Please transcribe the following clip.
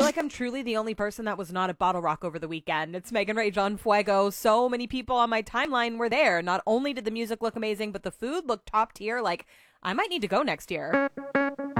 like I'm truly the only person that was not at Bottle Rock over the weekend. It's Megan Rage on Fuego. So many people on my timeline were there. Not only did the music look amazing, but the food looked top tier. Like, I might need to go next year.